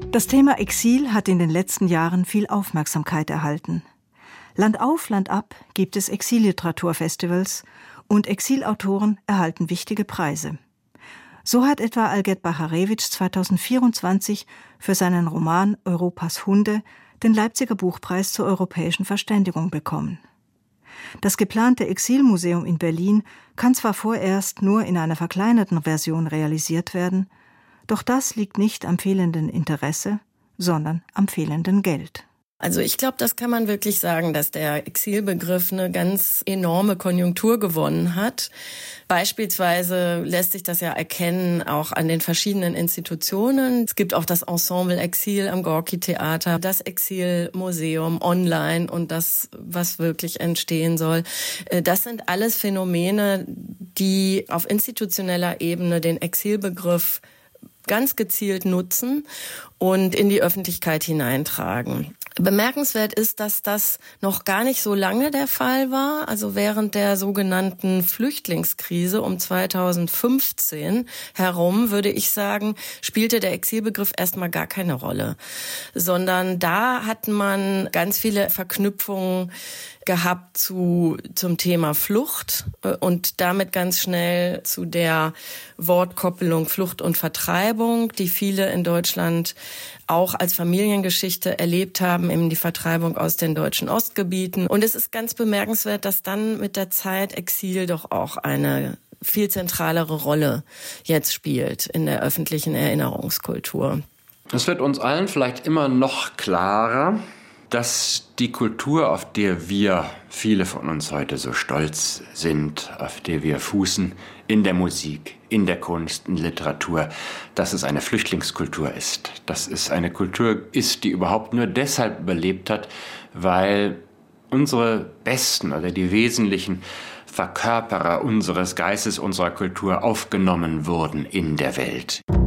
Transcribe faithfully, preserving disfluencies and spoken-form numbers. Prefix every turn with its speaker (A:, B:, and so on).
A: Das Thema Exil hat in den letzten Jahren viel Aufmerksamkeit erhalten. Land auf, Land ab gibt es Exilliteraturfestivals und Exilautoren erhalten wichtige Preise. So hat etwa Alget Baharewitsch zweitausendvierundzwanzig für seinen Roman Europas Hunde den Leipziger Buchpreis zur europäischen Verständigung bekommen. Das geplante Exilmuseum in Berlin kann zwar vorerst nur in einer verkleinerten Version realisiert werden, doch das liegt nicht am fehlenden Interesse, sondern am fehlenden Geld.
B: Also ich glaube, das kann man wirklich sagen, dass der Exilbegriff eine ganz enorme Konjunktur gewonnen hat. Beispielsweise lässt sich das ja erkennen auch an den verschiedenen Institutionen. Es gibt auch das Ensemble Exil am Gorki-Theater, das Exilmuseum online und das, was wirklich entstehen soll. Das sind alles Phänomene, die auf institutioneller Ebene den Exilbegriff ganz gezielt nutzen und in die Öffentlichkeit hineintragen. Bemerkenswert ist, dass das noch gar nicht so lange der Fall war. Also während der sogenannten Flüchtlingskrise um zweitausendfünfzehn herum, würde ich sagen, spielte der Exilbegriff erstmal gar keine Rolle. Sondern da hat man ganz viele Verknüpfungen gehabt zu zum Thema Flucht und damit ganz schnell zu der Wortkoppelung Flucht und Vertreibung, die viele in Deutschland auch als Familiengeschichte erlebt haben, eben die Vertreibung aus den deutschen Ostgebieten. Und es ist ganz bemerkenswert, dass dann mit der Zeit Exil doch auch eine viel zentralere Rolle jetzt spielt in der öffentlichen Erinnerungskultur.
C: Es wird uns allen vielleicht immer noch klarer, dass die Kultur, auf der wir, viele von uns heute so stolz sind, auf der wir fußen, in der Musik, in der Kunst, in Literatur, dass es eine Flüchtlingskultur ist. Dass es eine Kultur ist, die überhaupt nur deshalb überlebt hat, weil unsere besten oder die wesentlichen Verkörperer unseres Geistes, unserer Kultur aufgenommen wurden in der Welt.